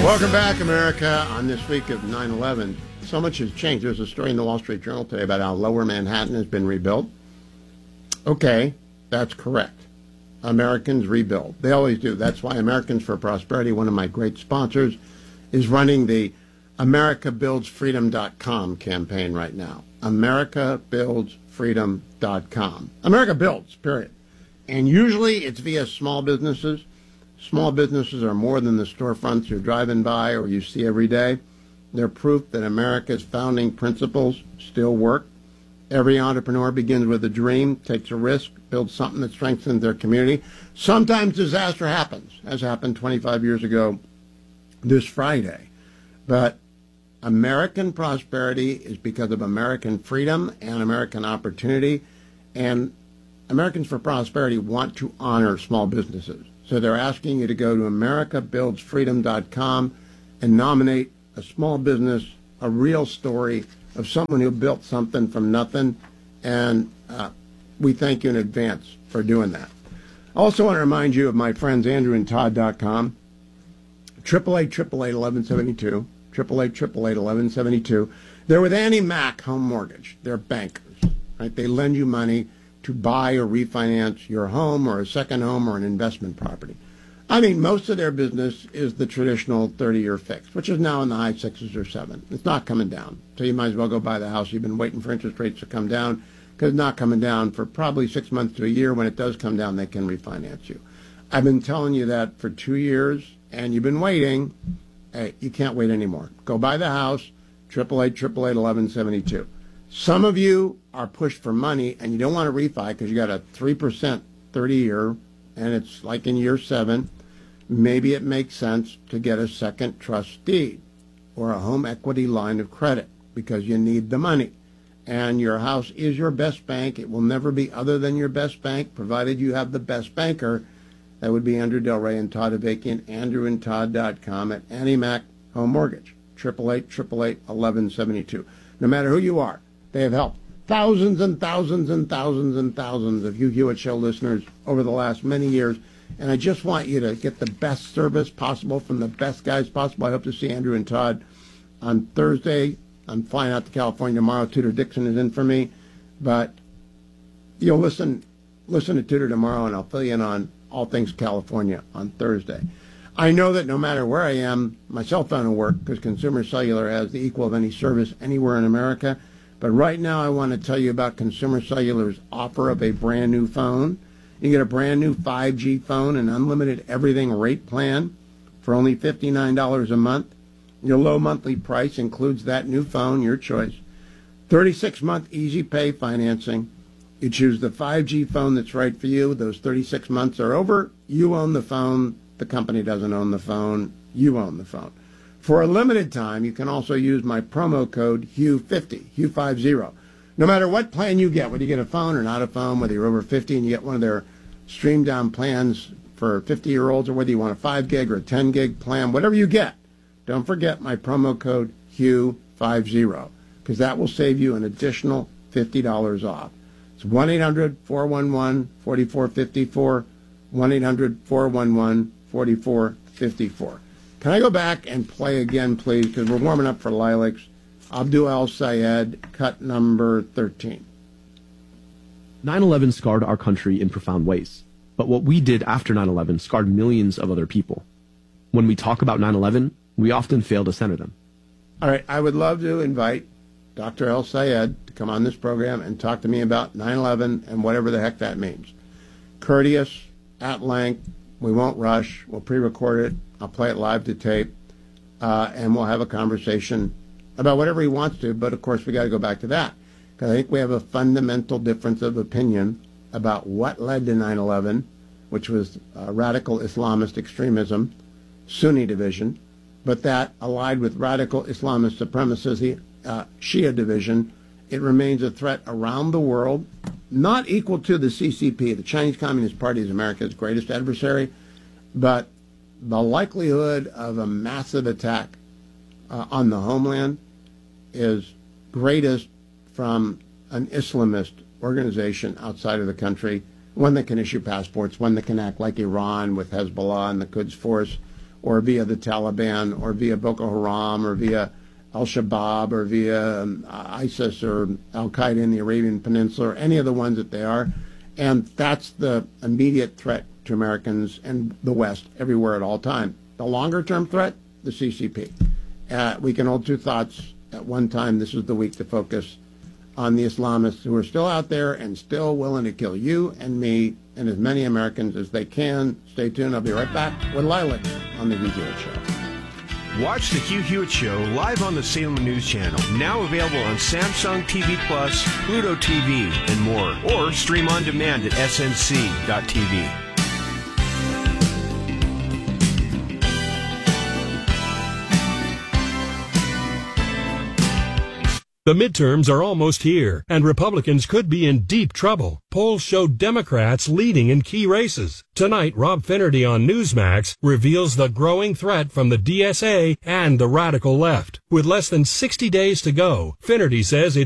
Welcome back, America, on this week of 9/11. So much has changed. There's a story in the Wall Street Journal today about how Lower Manhattan has been rebuilt. Okay, that's correct. Americans rebuild. They always do. That's why Americans for Prosperity, one of my great sponsors, is running the AmericaBuildsFreedom.com campaign right now. AmericaBuildsFreedom.com. America builds, period. And usually it's via small businesses. Small businesses are more than the storefronts you're driving by or you see every day. They're proof that America's founding principles still work. Every entrepreneur begins with a dream, takes a risk, builds something that strengthens their community. Sometimes disaster happens, as happened 25 years ago this Friday. But American prosperity is because of American freedom and American opportunity. And Americans for Prosperity want to honor small businesses. So they're asking you to go to AmericaBuildsFreedom.com and nominate a small business, a real story of someone who built something from nothing. And we thank you in advance for doing that. I also want to remind you of my friends AndrewandTodd.com, 888-888-1172, 888-888-1172. They're with Annie Mac Home Mortgage. They're bankers, right? They lend you money to buy or refinance your home or a second home or an investment property. I mean, most of their business is the traditional 30-year fix, which is now in the high 6s or 7. It's not coming down. So you might as well go buy the house. You've been waiting for interest rates to come down because it's not coming down for probably 6 months to a year. When it does come down, they can refinance you. I've been telling you that for 2 years, and you've been waiting. Hey, you can't wait anymore. Go buy the house, 888-888-1172. Some of you are pushed for money, and you don't want to refi because you got a 3% 30-year, and it's like in year 7. Maybe it makes sense to get a second trust deed or a home equity line of credit because you need the money. And your house is your best bank. It will never be other than your best bank, provided you have the best banker. That would be Andrew Del Rey and Todd Avakian, AndrewandTodd.com at Annie Mac Home Mortgage, 888-888-1172. No matter who you are, they have helped thousands and thousands and thousands and thousands of you Hewitt Show listeners over the last many years. And I just want you to get the best service possible from the best guys possible. I hope to see Andrew and Todd on Thursday. I'm flying out to California tomorrow. Tudor Dixon is in for me. But you'll listen to Tudor tomorrow, and I'll fill you in on all things California on Thursday. I know that no matter where I am, my cell phone will work because Consumer Cellular has the equal of any service anywhere in America. But right now I want to tell you about Consumer Cellular's offer of a brand new phone. You get a brand new 5G phone and unlimited everything rate plan for only $59 a month. Your low monthly price includes that new phone, your choice. 36-month easy pay financing. You choose the 5G phone that's right for you. Those 36 months are over. You own the phone. The company doesn't own the phone. You own the phone. For a limited time, you can also use my promo code HUGH50, HUGH50. No matter what plan you get, whether you get a phone or not a phone, whether you're over 50 and you get one of their streamed down plans for 50-year-olds, or whether you want a 5 gig or a 10 gig plan, whatever you get, don't forget my promo code HUGH50, because that will save you an additional $50 off. It's 1-800-411-4454, 1-800-411-4454. Can I go back and play again, please, because we're warming up for Lilacs. Abdul El-Sayed, cut number 13. 9/11 scarred our country in profound ways, but what we did after 9/11 scarred millions of other people. When we talk about 9/11, we often fail to center them. All right, I would love to invite Dr. El-Sayed to come on this program and talk to me about 9/11 and whatever the heck that means. Courteous, at length, we won't rush, we'll pre-record it, I'll play it live to tape, and we'll have a conversation about whatever he wants to, but of course we got to go back to that, because I think we have a fundamental difference of opinion about what led to 9/11, which was radical Islamist extremism, Sunni division, but that allied with radical Islamist supremacy, Shia division, it remains a threat around the world, not equal to the CCP. The Chinese Communist Party is America's greatest adversary, but the likelihood of a massive attack on the homeland is greatest from an Islamist organization outside of the country, one that can issue passports, one that can act like Iran with Hezbollah and the Quds Force, or via the Taliban, or via Boko Haram, or via Al-Shabaab, or via ISIS or Al-Qaeda in the Arabian Peninsula, or any of the ones that they are. And that's the immediate threat to Americans and the West everywhere at all time. The longer-term threat, the CCP. We can hold two thoughts at one time. This is the week to focus on the Islamists who are still out there and still willing to kill you and me and as many Americans as they can. Stay tuned. I'll be right back with Lilac on the Hugh Hewitt Show. Watch the Hugh Hewitt Show live on the Salem News Channel, now available on Samsung TV Plus, Pluto TV, and more, or stream on demand at snc.tv. The midterms are almost here, and Republicans could be in deep trouble. Polls show Democrats leading in key races. Tonight, Rob Finnerty on Newsmax reveals the growing threat from the DSA and the radical left. With less than 60 days to go, Finnerty says